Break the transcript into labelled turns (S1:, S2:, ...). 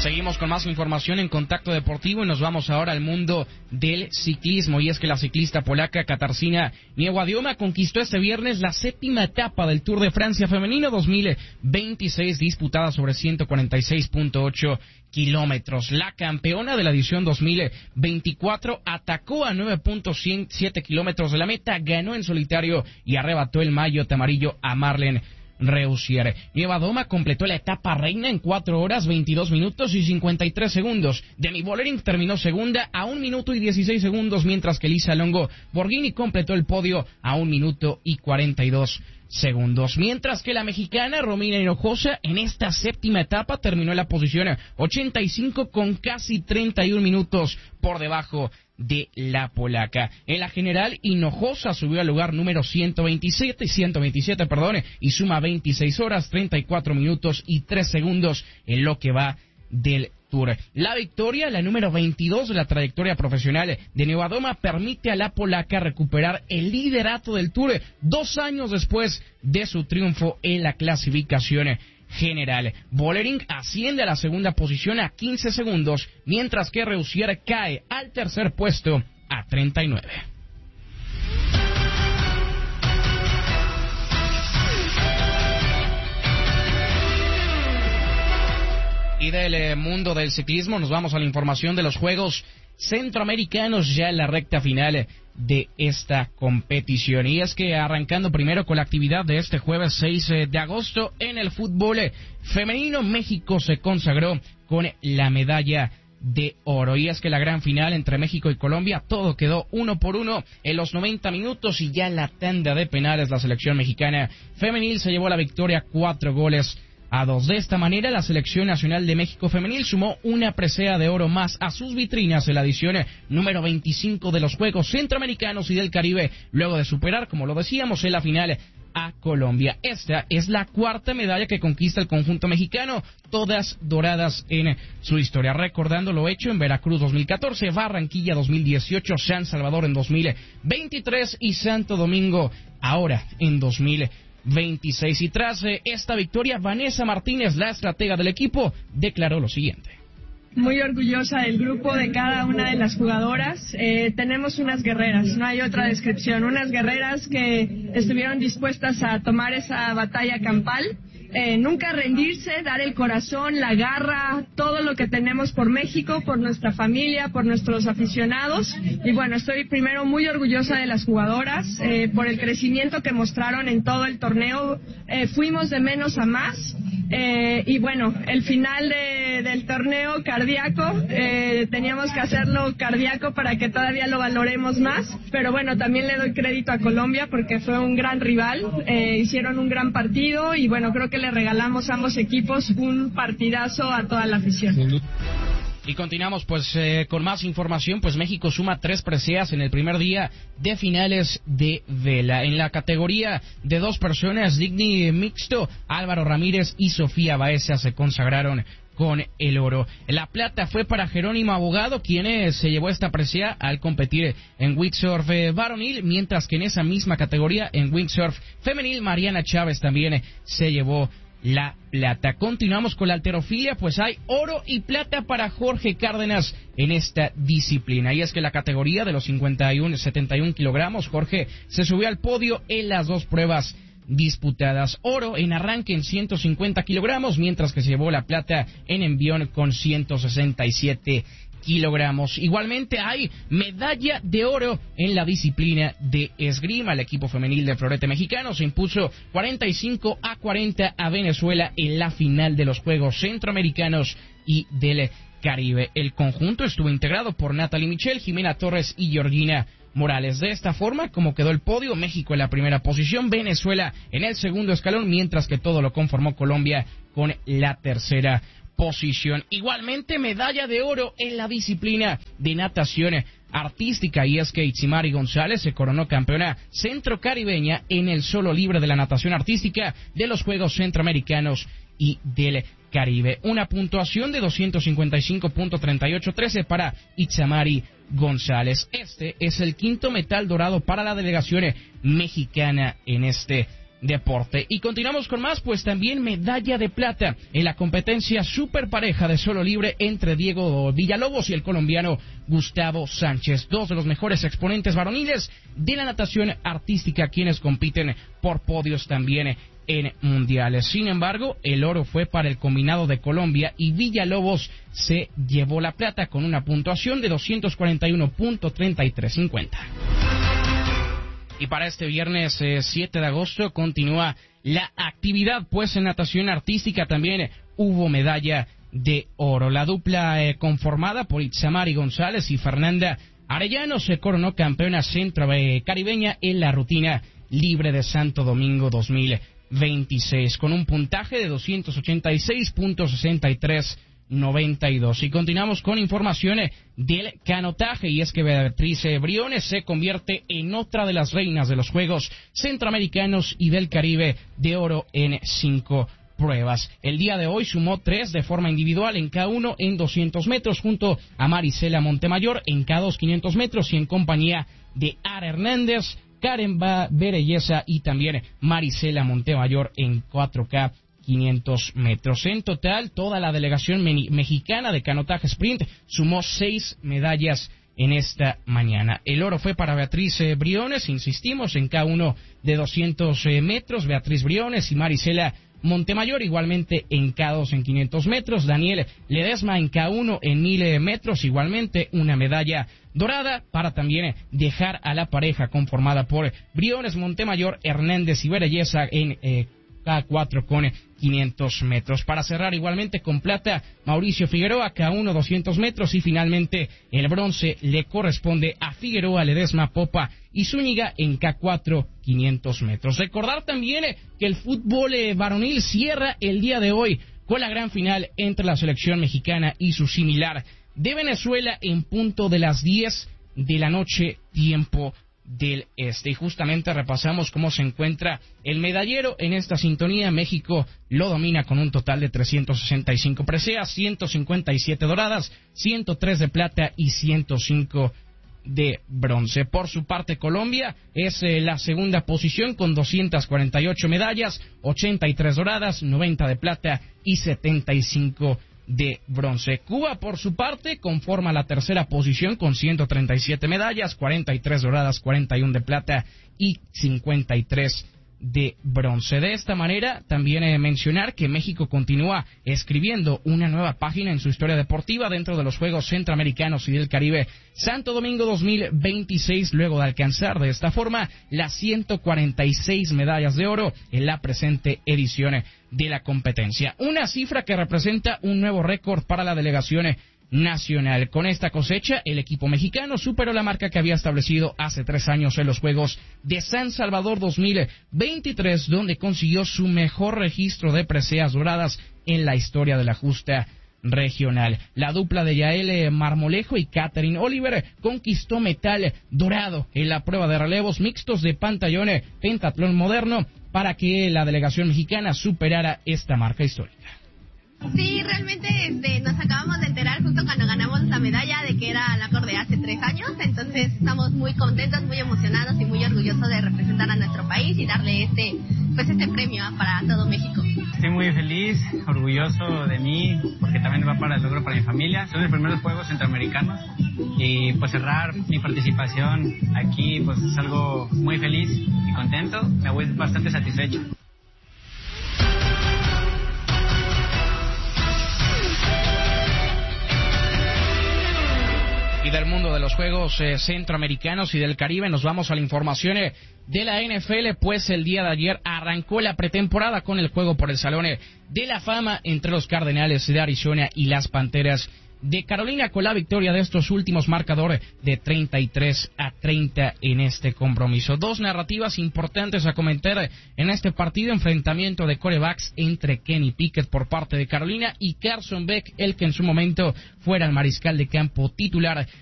S1: Seguimos con más información en Contacto Deportivo y nos vamos ahora al mundo del ciclismo. Y es que la ciclista polaca Katarzyna Niewiadoma conquistó este viernes la 7ª etapa del Tour de Francia Femenino 2026, disputada sobre 146.8 kilómetros. La campeona de la edición 2024 atacó a 9.7 kilómetros de la meta, ganó en solitario y arrebató el maillot amarillo a Marlene Reusier. Niewiadoma completó la etapa reina en 4 horas, 22 minutos y 53 segundos. Demi Vollering terminó segunda a 1 minuto y 16 segundos, mientras que Elisa Longo Borghini completó el podio a 1 minuto y 42 segundos. Mientras que la mexicana Romina Hinojosa en esta 7ª etapa terminó en la posición 85 con casi 31 minutos por debajo de la polaca. En la general, Hinojosa subió al lugar número 127, y suma 26 horas, 34 minutos y 3 segundos en lo que va del Tour. La victoria, la número 22 de la trayectoria profesional de Niewiadoma, permite a la polaca recuperar el liderato del Tour 2 años después de su triunfo en la clasificación general. Vollering asciende a la segunda posición a 15 segundos, mientras que Reusier cae al tercer puesto a 39. Y del mundo del ciclismo nos vamos a la información de los Juegos Centroamericanos ya en la recta final de esta competición. Y es que arrancando primero con la actividad de este jueves 6 de agosto en el fútbol femenino, México se consagró con la medalla de oro. Y es que la gran final entre México y Colombia, todo quedó 1-1 en los 90 minutos y ya en la tanda de penales la selección mexicana femenil se llevó la victoria 4-2. De esta manera, la Selección Nacional de México Femenil sumó una presea de oro más a sus vitrinas en la edición número 25 de los Juegos Centroamericanos y del Caribe, luego de superar, como lo decíamos, en la final a Colombia. Esta es la 4ª medalla que conquista el conjunto mexicano, todas doradas en su historia, recordando lo hecho en Veracruz 2014, Barranquilla 2018, San Salvador en 2023 y Santo Domingo ahora en 2026. Y tras esta victoria, Vanessa Martínez, la estratega del equipo, declaró lo siguiente.
S2: Muy orgullosa del grupo, de cada una de las jugadoras. Tenemos unas guerreras, no hay otra descripción, unas guerreras que estuvieron dispuestas a tomar esa batalla campal. Nunca rendirse, dar el corazón, la garra, todo lo que tenemos por México, por nuestra familia, por nuestros aficionados. Y bueno, estoy primero muy orgullosa de las jugadoras, por el crecimiento que mostraron en todo el torneo. Fuimos de menos a más. Y bueno, el final del torneo cardíaco, teníamos que hacerlo cardíaco para que todavía lo valoremos más. Pero bueno, también le doy crédito a Colombia porque fue un gran rival, hicieron un gran partido y bueno, creo que le regalamos a ambos equipos un partidazo a toda la afición.
S1: Y continuamos con más información, pues México suma 3 preseas en el primer día de finales de vela. En la categoría de 2 personas, Digni mixto, Álvaro Ramírez y Sofía Baeza se consagraron con el oro. La plata fue para Jerónimo Abogado, quien se llevó esta presea al competir en windsurf varonil, mientras que en esa misma categoría, en windsurf femenil, Mariana Chávez también se llevó la plata. Continuamos con la halterofilia, pues hay oro y plata para Jorge Cárdenas en esta disciplina. Y es que la categoría de los 71 kilogramos, Jorge se subió al podio en las 2 pruebas disputadas. Oro en arranque en 150 kilogramos, mientras que se llevó la plata en envión con 167 kilogramos. Igualmente hay medalla de oro en la disciplina de esgrima. El equipo femenil de Florete Mexicano se impuso 45-40 a Venezuela en la final de los Juegos Centroamericanos y del Caribe. El conjunto estuvo integrado por Natalie Michel, Jimena Torres y Georgina Morales. De esta forma, como quedó el podio, México en la primera posición, Venezuela en el segundo escalón, mientras que todo lo conformó Colombia con la tercera posición. Igualmente, medalla de oro en la disciplina de natación artística, y es que Itzimari González se coronó campeona centrocaribeña en el solo libre de la natación artística de los Juegos Centroamericanos y del Caribe. Una puntuación de 255.3813 para Itzimari González. Este es el 5º metal dorado para la delegación mexicana en este deporte. Y continuamos con más, pues también medalla de plata en la competencia super pareja de solo libre entre Diego Villalobos y el colombiano Gustavo Sánchez, dos de los mejores exponentes varoniles de la natación artística, quienes compiten por podios también en mundiales. Sin embargo, el oro fue para el combinado de Colombia y Villalobos se llevó la plata con una puntuación de 241.3350. Y para este viernes 7 de agosto continúa la actividad, pues en natación artística también hubo medalla de oro. La dupla conformada por Itzamari González y Fernanda Arellano se coronó campeona centro-caribeña en la rutina libre de Santo Domingo 2026, con un puntaje de 286.6392. Y continuamos con información del canotaje, y es que Beatriz Briones se convierte en otra de las reinas de los Juegos Centroamericanos y del Caribe de oro en 5 pruebas. El día de hoy sumó 3 de forma individual en K1 en 200 metros junto a Marisela Montemayor, en K2 500 metros y en compañía de Ara Hernández, Karen Berelleza y también Marisela Montemayor en 4K 500 metros. En total, toda la delegación mexicana de canotaje sprint sumó 6 medallas en esta mañana. El oro fue para Beatriz Briones, insistimos, en K1 de 200 metros, Beatriz Briones y Marisela Montemayor, igualmente en K2 en 500 metros, Daniel Ledesma en K1 en 1000 metros, igualmente una medalla dorada para también dejar a la pareja conformada por Briones, Montemayor, Hernández y Berelleza en K4 con 500 metros. Para cerrar igualmente con plata, Mauricio Figueroa, K1 200 metros, y finalmente el bronce le corresponde a Figueroa, Ledesma, Popa y Zúñiga en K4 500 metros. Recordar también que el fútbol varonil cierra el día de hoy con la gran final entre la selección mexicana y su similar de Venezuela en punto de las 10 de la noche, tiempo del este. Y justamente repasamos cómo se encuentra el medallero en esta sintonía. México lo domina con un total de 365 preseas, 157 doradas, 103 de plata y 105 de bronce. Por su parte, Colombia es la segunda posición con 248 medallas, 83 doradas, 90 de plata y 75 de bronce. Cuba, por su parte, conforma la tercera posición con 137 medallas, 43 doradas, 41 de plata y 53 de bronce. De esta manera, también mencionar que México continúa escribiendo una nueva página en su historia deportiva dentro de los Juegos Centroamericanos y del Caribe Santo Domingo 2026, luego de alcanzar de esta forma las 146 medallas de oro en la presente edición de la competencia. Una cifra que representa un nuevo récord para la delegación nacional. Con esta cosecha, el equipo mexicano superó la marca que había establecido hace 3 años en los Juegos de San Salvador 2023, donde consiguió su mejor registro de preseas doradas en la historia de la justa regional. La dupla de Yael Marmolejo y Catherine Oliver conquistó metal dorado en la prueba de relevos mixtos de pantallón pentatlón moderno para que la delegación mexicana superara esta marca histórica.
S3: Sí, realmente nos acabamos de enterar justo cuando ganamos la medalla de que era la de hace 3 años, entonces estamos muy contentos, muy emocionados y muy orgullosos de representar a nuestro país y darle este premio para todo México.
S4: Estoy muy feliz, orgulloso de mí, porque también va para el logro para mi familia. Son los primeros Juegos Centroamericanos y pues cerrar mi participación aquí pues es algo muy feliz y contento, me voy bastante satisfecho.
S1: Y del mundo de los Juegos Centroamericanos y del Caribe nos vamos a la información de la NFL, pues el día de ayer arrancó la pretemporada con el juego por el Salón de la Fama entre los Cardenales de Arizona y las Panteras de Carolina, con la victoria de estos últimos, marcador de 33-30 en este compromiso. 2 narrativas importantes a comentar en este partido: enfrentamiento de quarterbacks entre Kenny Pickett por parte de Carolina y Carson Beck, el que en su momento fuera el mariscal de campo titular